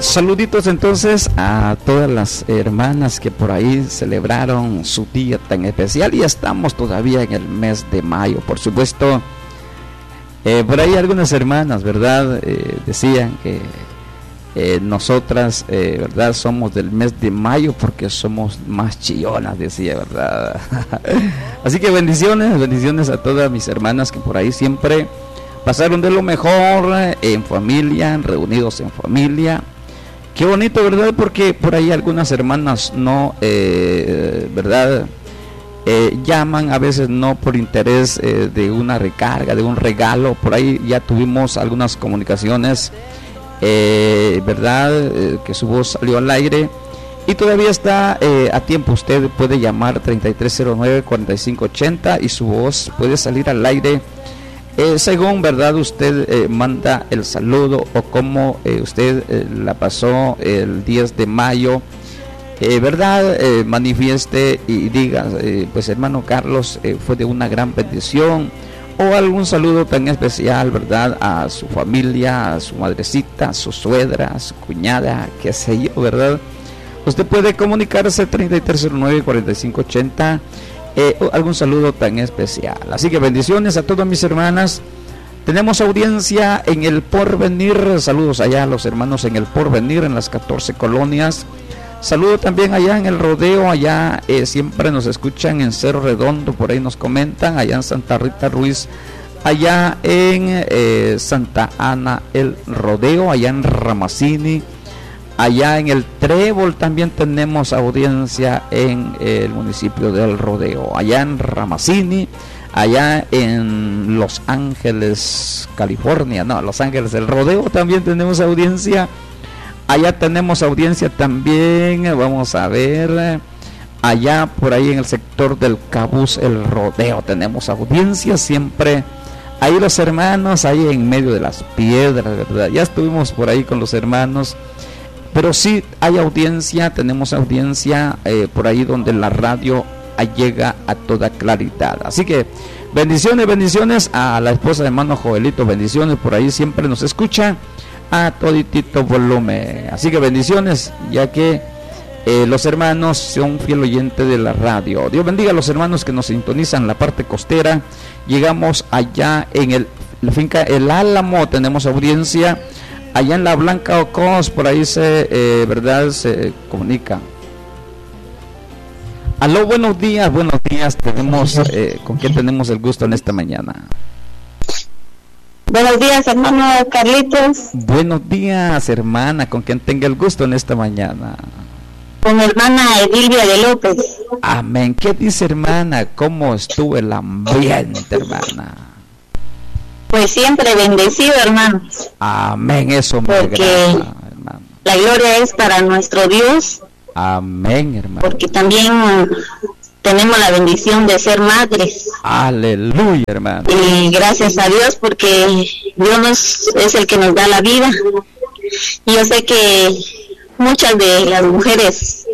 Saluditos entonces a todas las hermanas que por ahí celebraron su día tan especial, y estamos todavía en el mes de mayo, por supuesto. Por ahí algunas hermanas, ¿verdad? Decían que nosotras, ¿verdad? Somos del mes de mayo porque somos más chillonas, decía, ¿verdad? Así que bendiciones a todas mis hermanas que por ahí siempre pasaron de lo mejor en familia, reunidos en familia. Qué bonito, ¿verdad? Porque por ahí algunas hermanas no, ¿verdad? Llaman a veces no por interés de una recarga, de un regalo. Por ahí ya tuvimos algunas comunicaciones, ¿verdad? Que su voz salió al aire y todavía está a tiempo. Usted puede llamar 3309-4580 y su voz puede salir al aire según, ¿verdad? Usted manda el saludo o cómo usted la pasó el 10 de mayo, ¿verdad? Manifieste y diga, pues hermano Carlos, fue de una gran bendición, o algún saludo tan especial, ¿verdad? A su familia, a su madrecita, a su suegra, a su cuñada, qué sé yo, ¿verdad? Usted puede comunicarse 3309-4580, algún saludo tan especial. Así que bendiciones a todas mis hermanas. Tenemos audiencia en el Porvenir. Saludos allá a los hermanos en el Porvenir, en las 14 colonias. Saludo también allá en el Rodeo. Allá siempre nos escuchan en Cerro Redondo, por ahí nos comentan. Allá en Santa Rita Ruiz, allá en Santa Ana el Rodeo, allá en Ramacini, allá en el Trébol también tenemos audiencia en el municipio del Rodeo, allá en Ramacini, allá en Los Ángeles, California, no, Los Ángeles del Rodeo también tenemos audiencia. Allá tenemos audiencia también, vamos a ver, allá por ahí en el sector del Cabús, el Rodeo, tenemos audiencia siempre. Ahí los hermanos, ahí en medio de las piedras, ¿verdad? Ya estuvimos por ahí con los hermanos. Pero sí hay audiencia, tenemos audiencia por ahí donde la radio llega a toda claridad. Así que bendiciones a la esposa de hermano Joelito, bendiciones, por ahí siempre nos escucha a toditito volumen. Así que bendiciones, ya que los hermanos son fiel oyente de la radio. Dios bendiga a los hermanos que nos sintonizan la parte costera. Llegamos allá en la finca El Álamo, tenemos audiencia. Allá en la Blanca Ocos, por ahí ¿verdad? Se comunica. Aló, buenos días, tenemos, ¿con quién tenemos el gusto en esta mañana? Buenos días, hermano Carlitos. Buenos días, hermana, ¿con quién tenga el gusto en esta mañana? Con hermana Edilvia de López. Amén, ¿qué dice hermana? ¿Cómo estuvo el ambiente, hermana? Pues siempre bendecido, hermano. Amén, eso me agrada, hermano. La gloria es para nuestro Dios. Amén, hermano. Porque también tenemos la bendición de ser madres. Aleluya, hermano. Y gracias a Dios porque Dios es el que nos da la vida. Y yo sé que muchas de las mujeres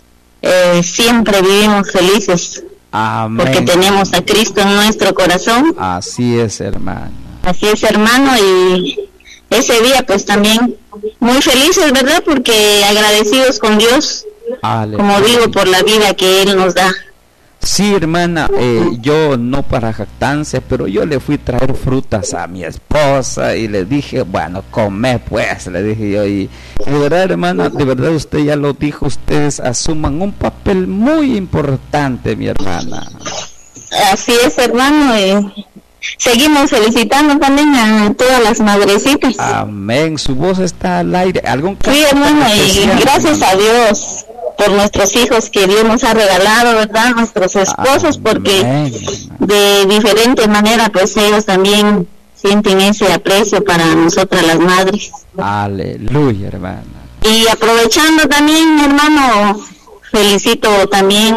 siempre vivimos felices. Amén. Porque tenemos a Cristo en nuestro corazón. Así es, hermano. Así es, hermano, y ese día pues también muy felices, ¿verdad? Porque agradecidos con Dios, como digo, por la vida que Él nos da. Sí, hermana, yo no para jactancia, pero yo le fui a traer frutas a mi esposa y le dije, bueno, come pues, le dije yo, y de verdad, hermana, de verdad usted ya lo dijo, ustedes asuman un papel muy importante, mi hermana. Así es, hermano, y seguimos felicitando también a todas las madrecitas. Amén, su voz está al aire. Sí, hermano, y gracias a Dios por nuestros hijos que Dios nos ha regalado, ¿verdad? Nuestros esposos, porque de diferente manera pues ellos también sienten ese aprecio para nosotras las madres. Aleluya, hermana. Y aprovechando también, hermano, felicito también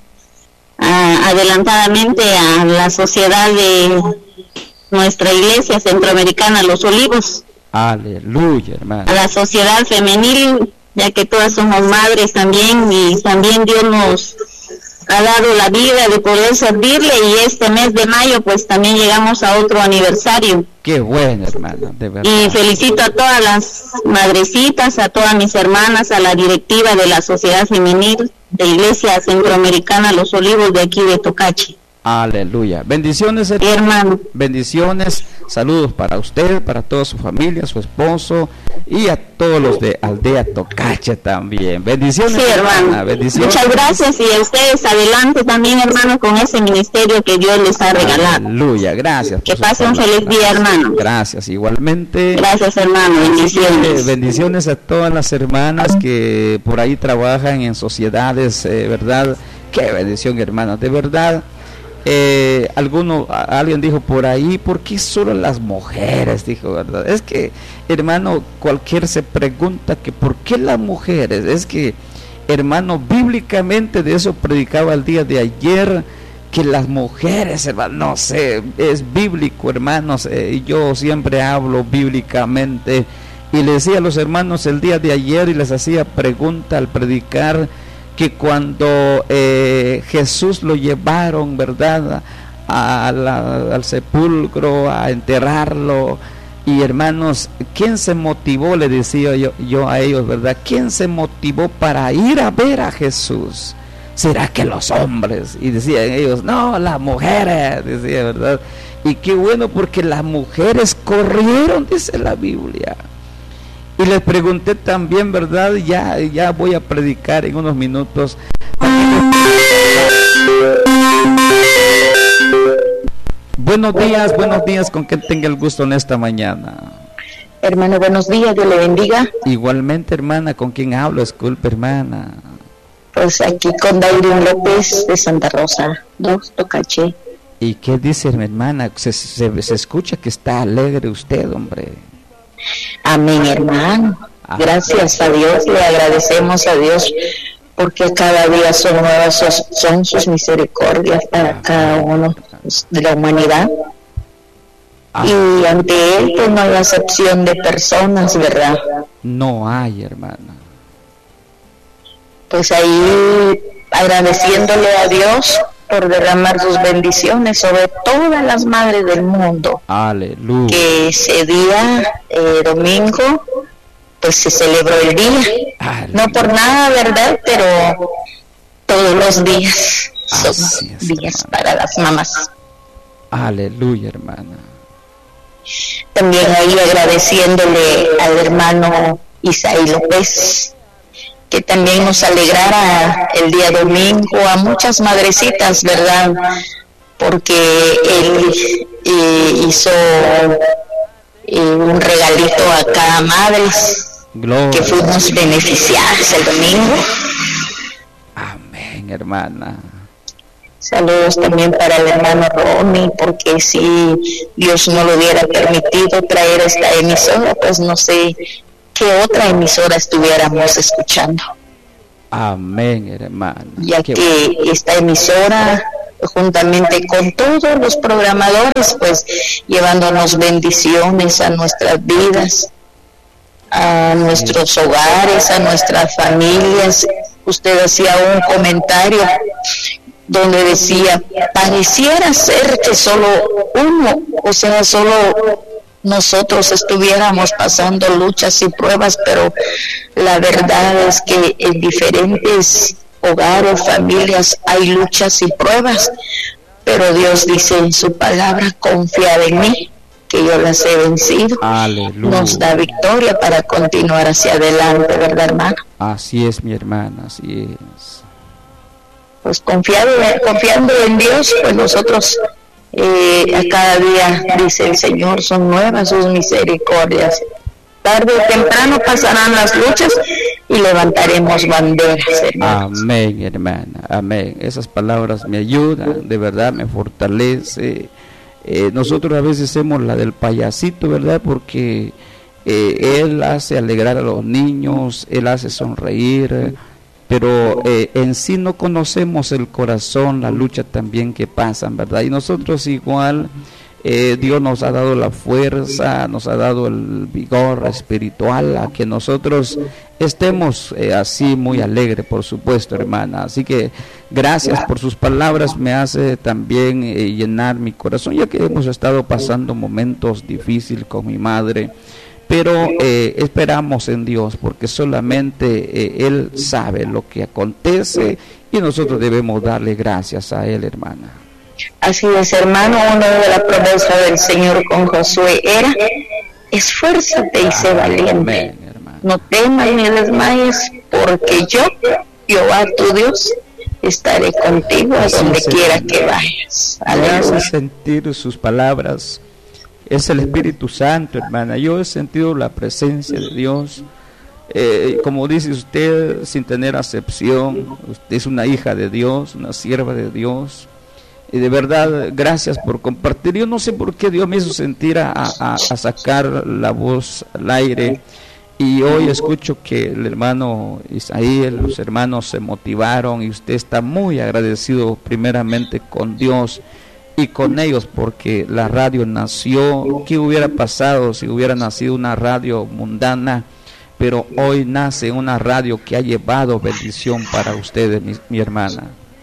adelantadamente a la sociedad de nuestra iglesia centroamericana Los Olivos. Aleluya, hermano. A la sociedad femenil, ya que todas somos madres también, y también Dios ha dado la vida de poder servirle, y este mes de mayo pues también llegamos a otro aniversario. Qué bueno, hermana, de verdad. Y felicito a todas las madrecitas, a todas mis hermanas, a la directiva de la Sociedad Femenil de Iglesia Centroamericana Los Olivos de aquí de Tocache. Aleluya. Bendiciones, hermano. Bendiciones, saludos para usted, para toda su familia, su esposo y a todos los de Aldea Tocache también. Bendiciones, sí, hermano. Bendiciones. Muchas gracias, y a ustedes adelante también, hermano, con ese ministerio que Dios les ha regalado. Aleluya, gracias. Que pase un feliz día, hermano. Gracias, igualmente. Gracias, hermano. Bendiciones. Bendiciones a todas las hermanas que por ahí trabajan en sociedades, ¿verdad? Qué bendición, hermano, de verdad. Alguien dijo por ahí, ¿por qué solo las mujeres? Dijo, ¿verdad? Es que, hermano, cualquier se pregunta que ¿por qué las mujeres? Es que, hermano, bíblicamente de eso predicaba el día de ayer, que las mujeres, hermano, no sé, es bíblico, hermanos, yo siempre hablo bíblicamente, y le decía a los hermanos el día de ayer, y les hacía pregunta al predicar, que cuando Jesús lo llevaron, ¿verdad?, al sepulcro, a enterrarlo, y hermanos, ¿quién se motivó? Le decía yo a ellos, ¿verdad? ¿Quién se motivó para ir a ver a Jesús? ¿Será que los hombres? Y decían ellos, no, las mujeres, decía, ¿verdad? Y qué bueno, porque las mujeres corrieron, dice la Biblia. Y les pregunté también, ¿verdad? Ya voy a predicar en unos minutos. Buenos días, con quien tenga el gusto en esta mañana. Hermano, buenos días, Dios le bendiga. Igualmente, hermana, ¿con quién hablo? Disculpe, hermana. Pues aquí con Dairin López de Santa Rosa, 2 Tocache. ¿Y qué dice mi hermana? Se escucha que está alegre usted, hombre. Amén, hermano. Gracias a Dios, le agradecemos a Dios porque cada día son nuevas, son sus misericordias para cada uno de la humanidad. Y ante Él pues no hay acepción de personas, ¿verdad? No hay, hermana. Pues ahí agradeciéndole a Dios por derramar sus bendiciones sobre todas las madres del mundo. Aleluya. Que ese día, domingo, pues se celebró el día. Aleluya. No por nada, ¿verdad? Pero todos los días son días, hermana, para las mamás. Aleluya, hermana. También ahí agradeciéndole al hermano Isaí López, que también nos alegrara el día domingo, a muchas madrecitas, ¿verdad? Porque él hizo un regalito a cada madre. Gloria. Que fuimos beneficiadas el domingo. Amén, hermana. Saludos también para el hermano Ronnie, porque si Dios no lo hubiera permitido traer esta emisora, pues no sé qué otra emisora estuviéramos escuchando. Amén, hermano. Ya que esta emisora, juntamente con todos los programadores, pues llevándonos bendiciones a nuestras vidas, a nuestros hogares, a nuestras familias. Usted hacía un comentario donde decía, pareciera ser que solo uno, o sea, solo nosotros estuviéramos pasando luchas y pruebas, pero la verdad es que en diferentes hogares, familias, hay luchas y pruebas, pero Dios dice en su palabra, confiad en mí, que yo las he vencido. Aleluya. Nos da victoria para continuar hacia adelante, ¿verdad, hermano? Así es, mi hermana, así es. Pues confiando en Dios, pues nosotros a cada día, dice el Señor, son nuevas sus misericordias. Tarde o temprano pasarán las luchas y levantaremos banderas, hermanos. Amén, hermana, amén. Esas palabras me ayudan, de verdad me fortalece. Nosotros a veces hacemos la del payasito, ¿verdad? Porque él hace alegrar a los niños, él hace sonreír, pero en sí no conocemos el corazón, la lucha también que pasan, ¿verdad? Y nosotros igual, Dios nos ha dado la fuerza, nos ha dado el vigor espiritual a que nosotros estemos así muy alegre, por supuesto, hermana. Así que gracias por sus palabras, me hace también llenar mi corazón, ya que hemos estado pasando momentos difíciles con mi madre, pero esperamos en Dios, porque solamente Él sabe lo que acontece y nosotros debemos darle gracias a Él, hermana. Así es, hermano, una de las promesas del Señor con Josué era: esfuérzate y sé valiente. Amén. No temas ni desmayes, porque yo, Jehová tu Dios, estaré contigo a donde quiera que vayas. Me hace sentir sus palabras. Es el Espíritu Santo, hermana. Yo he sentido la presencia de Dios. Como dice usted, sin tener acepción, usted es una hija de Dios, una sierva de Dios. Y de verdad, gracias por compartir. Yo no sé por qué Dios me hizo sentir a sacar la voz al aire. Y hoy escucho que el hermano Isaías, los hermanos se motivaron y usted está muy agradecido primeramente con Dios y con ellos, porque la radio nació. ¿Qué hubiera pasado si hubiera nacido una radio mundana? Pero hoy nace una radio que ha llevado bendición para ustedes, mi hermana.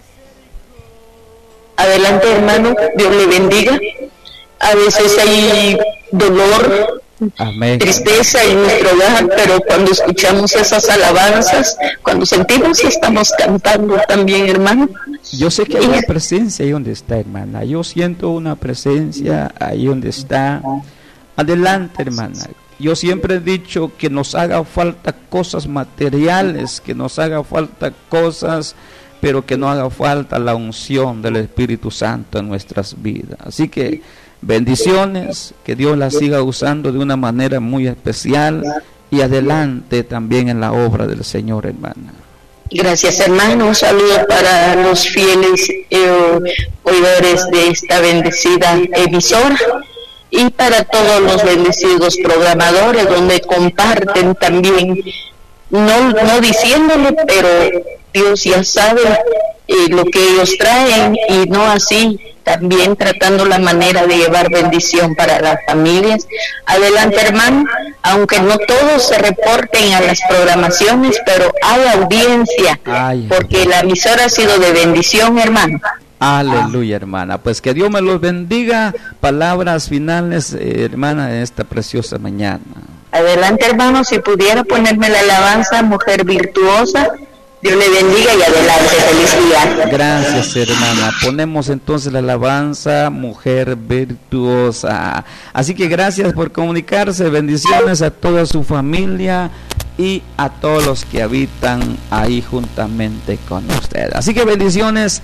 Adelante, hermano, Dios le bendiga. A veces hay dolor, amén, tristeza en nuestro hogar, pero cuando escuchamos esas alabanzas, cuando sentimos que estamos cantando también, hermano. Yo sé que hay una presencia ahí donde está, hermana. Yo siento una presencia ahí donde está. Adelante, hermana. Yo siempre he dicho que nos haga falta cosas materiales, que nos haga falta cosas, pero que no haga falta la unción del Espíritu Santo en nuestras vidas. Así que bendiciones, que Dios las siga usando de una manera muy especial y adelante también en la obra del Señor, hermana. Gracias, hermano. Un saludo para los fieles oidores de esta bendecida emisora y para todos los bendecidos programadores, donde comparten también, no diciéndole, pero Dios ya sabe lo que ellos traen, y no así también tratando la manera de llevar bendición para las familias. Adelante, hermano, aunque no todos se reporten a las programaciones, pero hay audiencia, porque la emisora ha sido de bendición, hermano. Aleluya, hermana. Pues que Dios me los bendiga. Palabras finales, hermana, en esta preciosa mañana. Adelante, hermano, si pudiera ponerme la alabanza, Mujer Virtuosa. Dios le bendiga y adelante, feliz día. Gracias, hermana. Ponemos entonces la alabanza, Mujer Virtuosa. Así que gracias por comunicarse. Bendiciones a toda su familia y a todos los que habitan ahí juntamente con usted. Así que bendiciones.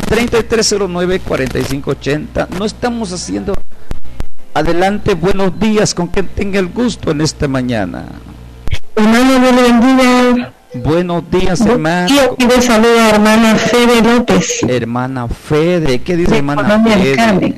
3309-4580. No estamos haciendo. Adelante, buenos días, con quien tenga el gusto en esta mañana. Hermano, Dios le bendiga. Buenos días, hermano. Aquí le saluda hermana Fede López. Hermana Fede, ¿qué dice hermana Fede?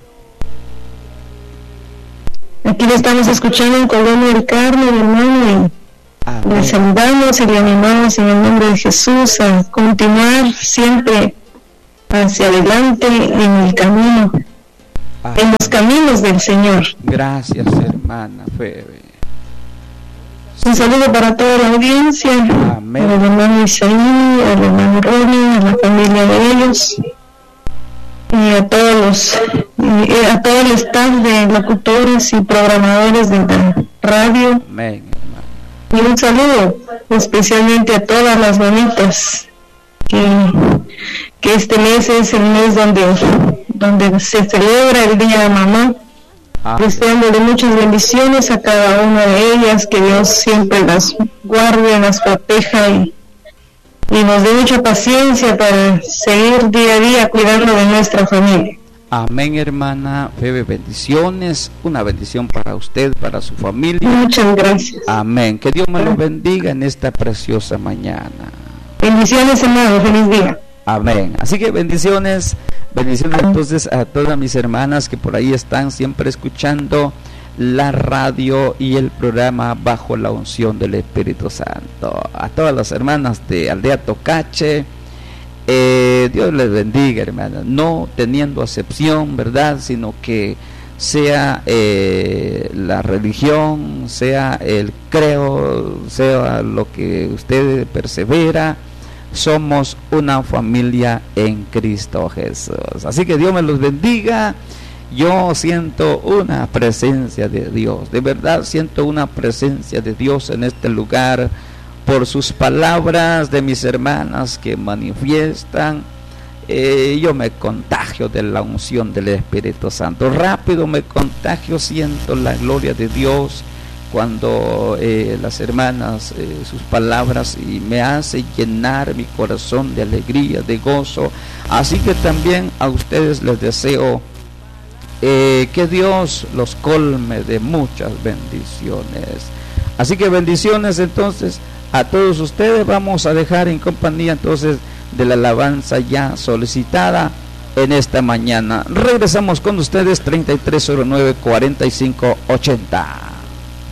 Aquí le estamos escuchando en Colonia del Carmen, hermano, y le saludamos y le animamos en el nombre de Jesús a continuar siempre hacia adelante en el camino, en los caminos del Señor. Gracias, hermana Fede. Un saludo para toda la audiencia, amén, al hermano Isaí, al hermano Ronnie, a la familia de ellos, y a todos a todo el staff de locutores y programadores de la radio. Amén, y un saludo especialmente a todas las mamitas, que este mes es el mes donde se celebra el Día de Mamá. Deseándole muchas bendiciones a cada una de ellas, que Dios siempre las guarde, las proteja y nos dé mucha paciencia para seguir día a día cuidando de nuestra familia. Amén, hermana Febe, bendiciones, una bendición para usted, para su familia. Muchas gracias. Amén, que Dios me los bendiga en esta preciosa mañana. Bendiciones, hermano, feliz día. Amén. Así que bendiciones entonces a todas mis hermanas que por ahí están siempre escuchando la radio y el programa Bajo la Unción del Espíritu Santo. A todas las hermanas de Aldea Tocache, Dios les bendiga, hermanas, no teniendo acepción, ¿verdad? Sino que sea la religión, sea el creo, sea lo que usted persevera, somos una familia en Cristo Jesús. Así que Dios me los bendiga. Yo siento una presencia de Dios, de verdad siento una presencia de Dios en este lugar, por sus palabras de mis hermanas que manifiestan. Yo me contagio de la unción del Espíritu Santo, rápido me contagio, siento la gloria de Dios cuando las hermanas, sus palabras, y me hace llenar mi corazón de alegría, de gozo. Así que también a ustedes les deseo que Dios los colme de muchas bendiciones. Así que bendiciones entonces a todos ustedes. Vamos a dejar en compañía entonces de la alabanza ya solicitada en esta mañana. Regresamos con ustedes 3309-4580.